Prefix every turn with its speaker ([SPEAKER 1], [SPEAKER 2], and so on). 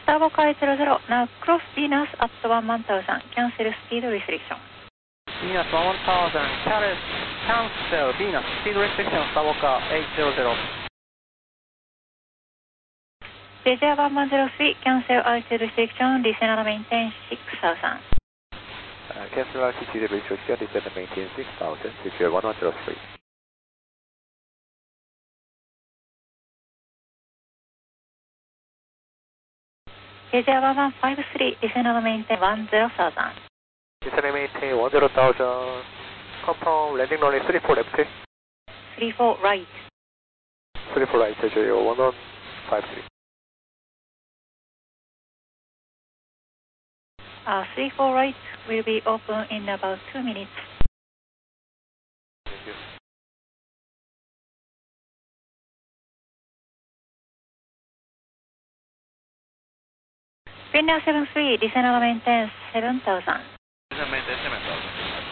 [SPEAKER 1] Savokai 00, now cross Venus at 1000, cancel speed restriction.
[SPEAKER 2] Venus 1000, cancel Venus, speed restriction, Savoka 800.
[SPEAKER 1] Leisure 1103, cancel altitude restriction, descend and maintain 6000.
[SPEAKER 3] Cancel altitude restriction, descend and maintain 6000, Leisure 1103.
[SPEAKER 1] Leisure 1153, descend and maintain 10,000.
[SPEAKER 3] Descend and maintain 10,000. Confirm landing runway 34 left.
[SPEAKER 1] 34 right.
[SPEAKER 3] 34 right, Leisure 1153.
[SPEAKER 1] 34 right will be open in about 2 minutes.
[SPEAKER 3] Thank you.
[SPEAKER 1] Finnair 73, descend and maintain 7000.
[SPEAKER 2] Descend maintain 7000.